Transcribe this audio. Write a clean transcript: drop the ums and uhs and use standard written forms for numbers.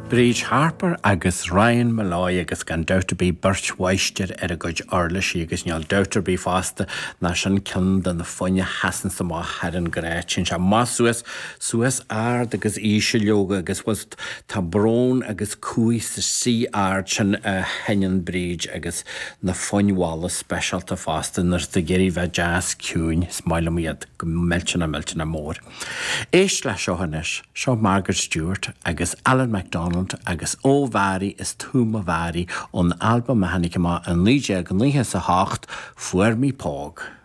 Bríd Harper agus Ryan Malloy agus gan Doughterby Birch Weister a good Arlish agus neal Doughterby fasta na sin cin den na funne hasan sa má heran gréitsin se má suas ard agus íse leoga agus was tá brón agus cúi sa sí ard sin hennin bríd agus na funnehála specialta fasta nar de geirí bheith jazz cún smaile miad go meltina mór. Éist le seo hanis, seo Margaret Stewart agus Alan MacDonald agus ó bhari is túma bhari ón alba a hanig má an líide gan líthe sa hácht fuair mí póg.